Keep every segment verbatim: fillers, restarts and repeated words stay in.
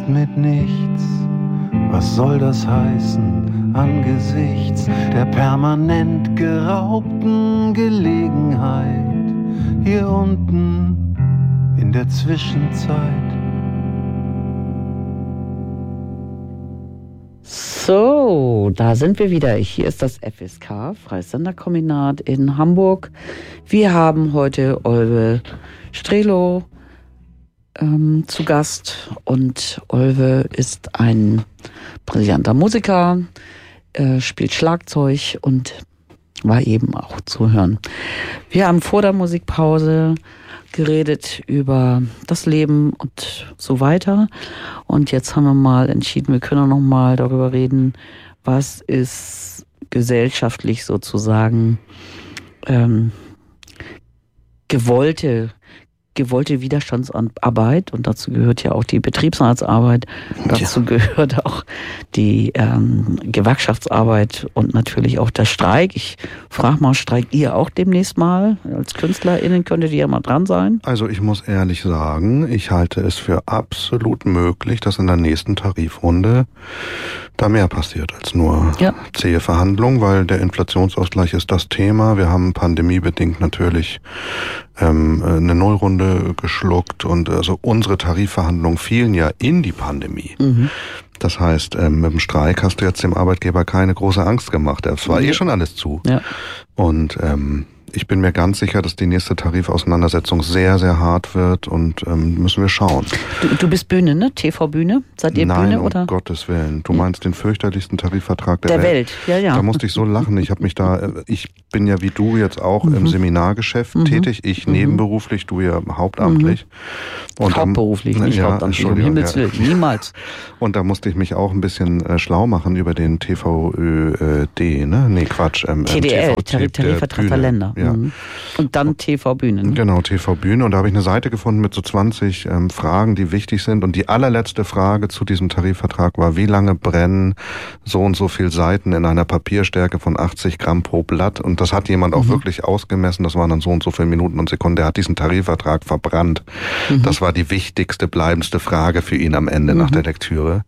ist mit nichts. Was soll das heißen angesichts der permanent geraubten Gelegenheit hier unten in der Zwischenzeit? So, da sind wir wieder. Hier ist das F S K, Freies Senderkombinat in Hamburg. Wir haben heute Olwe Strelo ähm, zu Gast und Olwe ist ein brillanter Musiker, äh, spielt Schlagzeug und war eben auch zu hören. Wir haben vor der Musikpause geredet über das Leben und so weiter. Und jetzt haben wir mal entschieden, wir können auch noch mal darüber reden, was ist gesellschaftlich sozusagen ähm, gewollte gewollte Widerstandsarbeit, und dazu gehört ja auch die Betriebsratsarbeit, dazu ja. gehört auch die ähm, Gewerkschaftsarbeit und natürlich auch der Streik. Ich frage mal, streikt ihr auch demnächst mal? Als KünstlerInnen könntet ihr ja mal dran sein. Also ich muss ehrlich sagen, ich halte es für absolut möglich, dass in der nächsten Tarifrunde da mehr passiert als nur ja. zähe Verhandlungen, weil der Inflationsausgleich ist das Thema. Wir haben pandemiebedingt natürlich ähm, eine Nullrunde geschluckt und also unsere Tarifverhandlungen fielen ja in die Pandemie. Mhm. Das heißt, ähm, mit dem Streik hast du jetzt dem Arbeitgeber keine große Angst gemacht. Es war mhm. eh schon alles zu. Ja. Und ähm, ich bin mir ganz sicher, dass die nächste Tarifauseinandersetzung sehr, sehr hart wird und ähm, müssen wir schauen. Du, du bist Bühne, ne? T V-Bühne? Seid ihr Nein, Bühne, um oder? Gottes Willen. Du meinst den fürchterlichsten Tarifvertrag der, der Welt. Welt. Ja, ja. Da musste ich so lachen. Ich habe mich da, ich bin ja wie du jetzt auch mhm. im Seminargeschäft mhm. tätig. Ich mhm. nebenberuflich, du ja hauptamtlich. Mhm. Und hauptberuflich, nicht ja, hauptamtlich. Um Himmels Willen, ja. niemals. Und da musste ich mich auch ein bisschen äh, schlau machen über den T V Ö D, ne? Nee, Quatsch. Ähm, T D L, Tarif, Tarifvertrag der Länder. Ja. Mhm. Und dann T V-Bühne. Ne? Genau, T V-Bühne. Und da habe ich eine Seite gefunden mit so zwanzig ähm, Fragen, die wichtig sind. Und die allerletzte Frage zu diesem Tarifvertrag war, wie lange brennen so und so viel Seiten in einer Papierstärke von achtzig Gramm pro Blatt? Und das hat jemand auch mhm. wirklich ausgemessen. Das waren dann so und so viele Minuten und Sekunden. Der hat diesen Tarifvertrag verbrannt. Mhm. Das war die wichtigste, bleibendste Frage für ihn am Ende mhm. nach der Lektüre.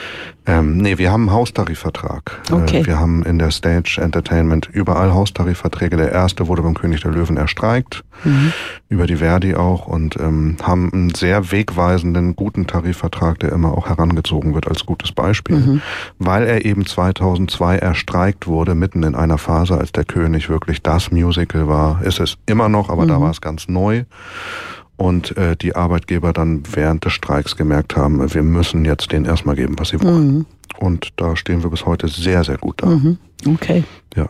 Ähm, nee, wir haben einen Haustarifvertrag. Okay. Äh, wir haben in der Stage Entertainment überall Haustarifverträge. Der erste wurde beim König der Löwen erstreikt, mhm. über die Verdi auch, und ähm, haben einen sehr wegweisenden, guten Tarifvertrag, der immer auch herangezogen wird als gutes Beispiel, mhm. weil er eben zweitausendzwei erstreikt wurde, mitten in einer Phase, als der König wirklich das Musical war. Ist es immer noch, aber mhm. da war es ganz neu. Und äh, die Arbeitgeber dann während des Streiks gemerkt haben, wir müssen jetzt denen erstmal geben, was sie wollen. Mhm. Und da stehen wir bis heute sehr, sehr gut da. Mhm. Okay. Ja.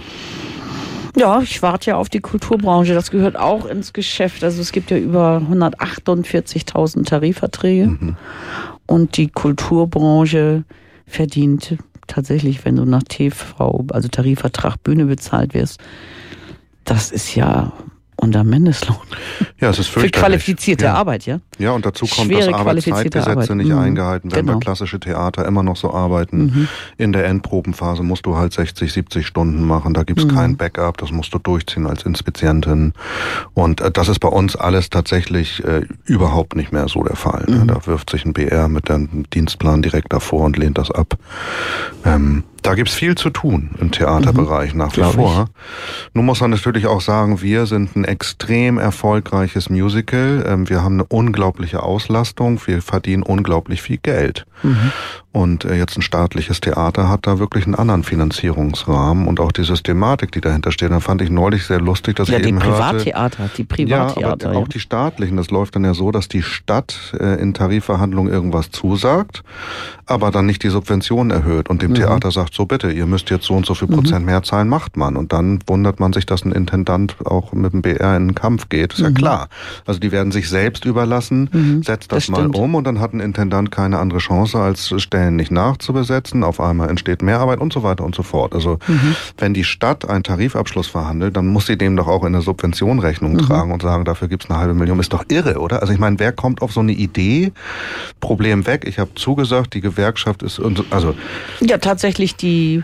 Ja, ich warte ja auf die Kulturbranche. Das gehört auch ins Geschäft. Also es gibt ja über hundertachtundvierzigtausend Tarifverträge. Mhm. Und die Kulturbranche verdient tatsächlich, wenn du nach T V, also Tarifvertrag Bühne bezahlt wirst, das ist ja unter Mindestlohn. Ja, es ist für qualifizierte ja. Arbeit, ja? Ja, und dazu kommt, Schwere, dass Arbeitszeitgesetze nicht mhm. eingehalten werden, genau. weil klassische Theater immer noch so arbeiten. Mhm. In der Endprobenphase musst du halt sechzig, siebzig Stunden machen, da gibt's mhm. kein Backup, das musst du durchziehen als Inspizientin. Und äh, das ist bei uns alles tatsächlich äh, überhaupt nicht mehr so der Fall. Mhm. Ne? Da wirft sich ein B R mit dem Dienstplan direkt davor und lehnt das ab. Ähm, Da gibt's viel zu tun im Theaterbereich mhm, nach wie vor. Ich. Nun muss man natürlich auch sagen, wir sind ein extrem erfolgreiches Musical. Wir haben eine unglaubliche Auslastung. Wir verdienen unglaublich viel Geld. Mhm. Und jetzt ein staatliches Theater hat da wirklich einen anderen Finanzierungsrahmen und auch die Systematik, die dahinter steht. Da fand ich neulich sehr lustig, dass ja, ich eben hörte... Ja, die Privattheater, die Privattheater. Ja, aber ja. auch die staatlichen. Das läuft dann ja so, dass die Stadt in Tarifverhandlungen irgendwas zusagt, aber dann nicht die Subvention erhöht und dem mhm. Theater sagt, so bitte, ihr müsst jetzt so und so viel Prozent mhm. mehr zahlen, macht man. Und dann wundert man sich, dass ein Intendant auch mit dem B R in den Kampf geht. Ist mhm. ja klar. Also die werden sich selbst überlassen, mhm. setzt das, das mal um und dann hat ein Intendant keine andere Chance, als Stellen nicht nachzubesetzen. Auf einmal entsteht Mehrarbeit und so weiter und so fort. Also mhm. wenn die Stadt einen Tarifabschluss verhandelt, dann muss sie dem doch auch in eine Subvention Rechnung mhm. tragen und sagen, dafür gibt's eine halbe Million. Ist doch irre, oder? Also ich meine, wer kommt auf so eine Idee? Problem weg. Ich habe zugesagt, die Gewerkschaft ist... also ja, tatsächlich die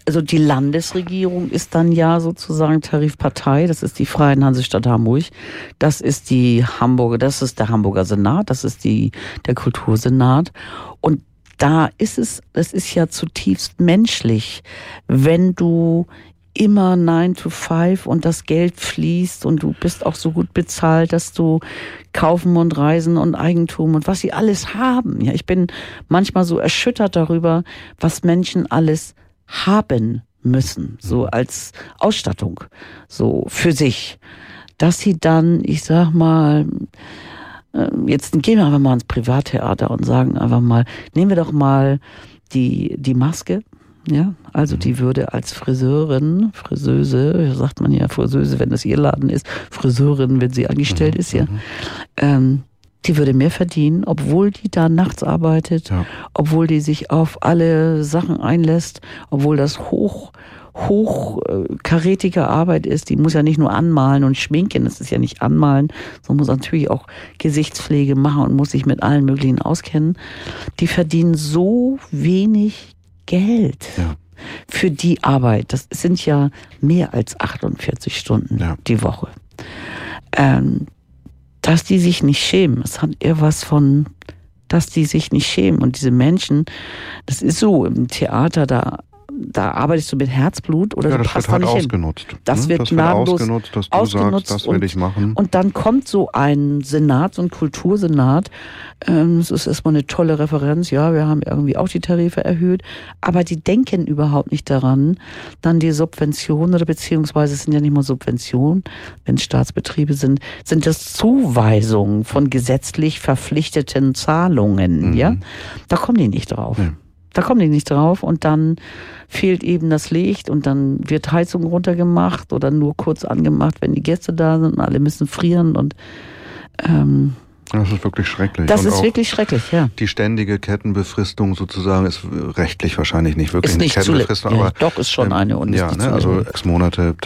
also die Landesregierung ist dann ja sozusagen Tarifpartei, das ist die Freien Hansestadt Hamburg, das ist die Hamburger, das ist der Hamburger Senat, das ist die, der Kultursenat und da ist es, das ist ja zutiefst menschlich, wenn du immer nine to five und das Geld fließt und du bist auch so gut bezahlt, dass du kaufen und reisen und Eigentum und was sie alles haben. Ja, ich bin manchmal so erschüttert darüber, was Menschen alles haben müssen, so als Ausstattung, so für sich, dass sie dann, ich sag mal, jetzt gehen wir einfach mal ins Privattheater und sagen einfach mal, nehmen wir doch mal die, die Maske, ja, also die würde als Friseurin, Friseuse, sagt man ja Friseuse, wenn das ihr Laden ist, Friseurin, wenn sie angestellt mhm, ist, ja, ähm, die würde mehr verdienen, obwohl die da nachts arbeitet, ja. obwohl die sich auf alle Sachen einlässt, obwohl das hoch hochkarätige Arbeit ist, die muss ja nicht nur anmalen und schminken, das ist ja nicht anmalen, sondern muss natürlich auch Gesichtspflege machen und muss sich mit allen möglichen auskennen. Die verdienen so wenig Geld ja. für die Arbeit. Das sind ja mehr als achtundvierzig Stunden ja. die Woche. Ähm, dass die sich nicht schämen, es hat eher was von, dass die sich nicht schämen. Und diese Menschen, das ist so im Theater, da da arbeitest du mit Herzblut oder ja, du das passt wird halt da nicht ausgenutzt. hin. Das ne? wird das gnadenlos wird ausgenutzt, dass du ausgenutzt sagst, das will ich machen. Und dann kommt so ein Senat, so ein Kultursenat. Ähm, das ist erstmal eine tolle Referenz. Ja, wir haben irgendwie auch die Tarife erhöht. Aber die denken überhaupt nicht daran, dann die Subventionen oder beziehungsweise es sind ja nicht mal Subventionen, wenn es Staatsbetriebe sind, sind das Zuweisungen von gesetzlich verpflichteten Zahlungen. Mhm. Ja, da kommen die nicht drauf. Ja. Da kommen die nicht drauf und dann fehlt eben das Licht und dann wird Heizung runtergemacht oder nur kurz angemacht, wenn die Gäste da sind und alle müssen frieren und ähm, das ist wirklich schrecklich. Das und ist wirklich schrecklich, ja. Die ständige Kettenbefristung sozusagen ist rechtlich wahrscheinlich nicht wirklich ist eine nicht Kettenbefristung, ja, aber doch ist schon eine und ja, ist ne, also sechs Monate